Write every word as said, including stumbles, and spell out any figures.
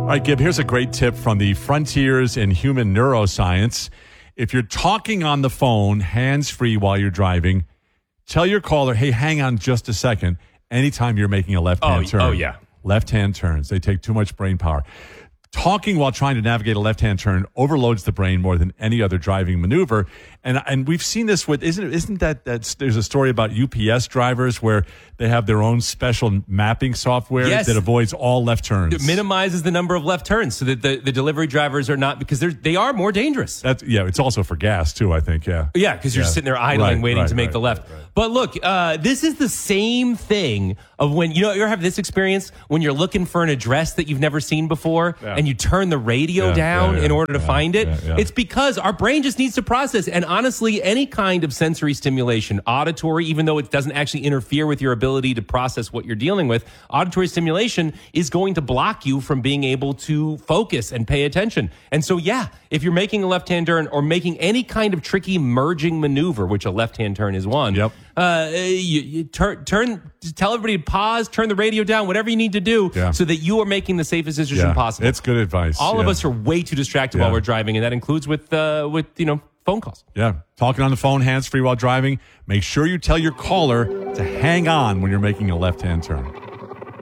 All right, Gib, here's a great tip from the Frontiers in Human Neuroscience. If you're talking on the phone, hands-free while you're driving, tell your caller, hey, hang on just a second, anytime you're making a left-hand oh, turn. Oh, yeah. Left-hand turns. They take too much brain power. Talking while trying to navigate a left-hand turn overloads the brain more than any other driving maneuver. And and we've seen this with, isn't it, isn't that, that's, there's a story about U P S drivers where they have their own special mapping software yes. that avoids all left turns. It minimizes the number of left turns so that the, the delivery drivers are not, because they're, they are more dangerous. That's, yeah, it's also for gas too, I think, yeah. Yeah, because you're yeah. sitting there idling, right, waiting right, to make right, the left. right, right. But look, uh, this is the same thing of when, you know, you ever have this experience when you're looking for an address that you've never seen before yeah. and you turn the radio yeah, down yeah, yeah, in order to yeah, find it? yeah, yeah. It's because our brain just needs to process. And honestly, any kind of sensory stimulation, auditory, even though it doesn't actually interfere with your ability to process what you're dealing with, auditory stimulation is going to block you from being able to focus and pay attention. And so, yeah, if you're making a left-hand turn or making any kind of tricky merging maneuver, which a left-hand turn is one, yep. uh, you, you turn, turn, tell everybody to pause, turn the radio down, whatever you need to do yeah. so that you are making the safest decision yeah. possible. It's good advice. All yeah. of us are way too distracted yeah. while we're driving, and that includes with, uh, with you know, phone calls. Yeah. Talking on the phone, hands-free while driving. Make sure you tell your caller to hang on when you're making a left-hand turn.